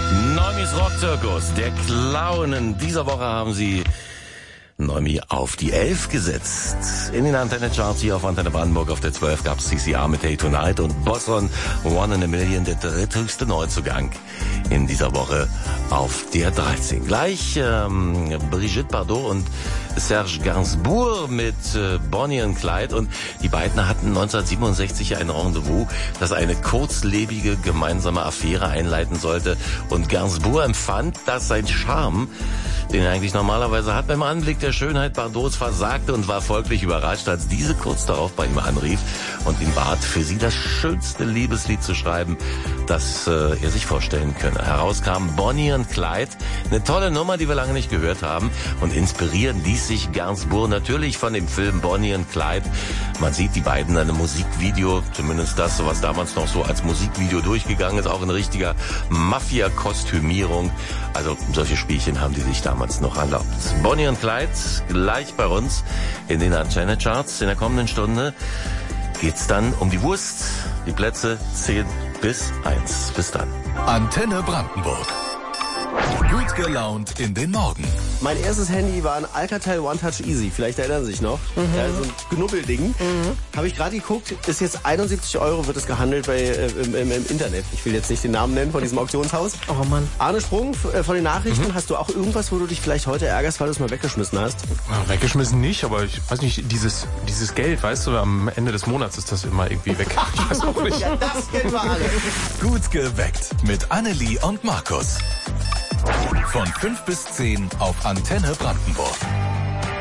Neumis Rockzirkus, der Clown. In dieser Woche haben sie Neumi auf die 11 gesetzt. In den Antenne-Charts hier auf Antenne Brandenburg auf der 12 gab es CCR mit Hey Tonight und Bosson One in a Million, der dritthöchste Neuzugang in dieser Woche auf der 13. Gleich Brigitte Bardot und Serge Gainsbourg mit Bonnie und Clyde, und die beiden hatten 1967 ein Rendezvous, das eine kurzlebige gemeinsame Affäre einleiten sollte, und Gainsbourg empfand, dass sein Charme, den er eigentlich normalerweise hat, beim Anblick der Schönheit Bardots versagte und war folglich überrascht, als diese kurz darauf bei ihm anrief und ihn bat, für sie das schönste Liebeslied zu schreiben, das er sich vorstellen könne. Herauskam Bonnie und Clyde, eine tolle Nummer, die wir lange nicht gehört haben, und inspirieren ließ sich Gainsbourg natürlich von dem Film Bonnie und Clyde. Man sieht die beiden in einem Musikvideo, zumindest das, was damals noch so als Musikvideo durchgegangen ist, auch in richtiger Mafia-Kostümierung. Also solche Spielchen haben die sich damals noch erlaubt. Bonnie und Clyde gleich bei uns in den Antenne-Charts. In der kommenden Stunde geht's dann um die Wurst. Die Plätze 10 bis 1. Bis dann. Antenne Brandenburg. Gut gelaunt in den Morgen. Mein erstes Handy war ein Alcatel One Touch Easy. Vielleicht erinnern Sie sich noch. Ja, so ein Gnubbelding. Habe ich gerade geguckt. Ist jetzt 71 €, wird es gehandelt im Internet. Ich will jetzt nicht den Namen nennen von diesem Auktionshaus. Oh Mann. Arne Sprung von den Nachrichten. Hast du auch irgendwas, wo du dich vielleicht heute ärgerst, weil du es mal weggeschmissen hast? Ja, weggeschmissen nicht, aber ich weiß nicht, dieses Geld, weißt du, am Ende des Monats ist das immer irgendwie weg. Ich weiß auch nicht. Ja, das kennen wir alle. Gut geweckt mit Annelie und Markus. Von 5 bis 10 auf Antenne Brandenburg.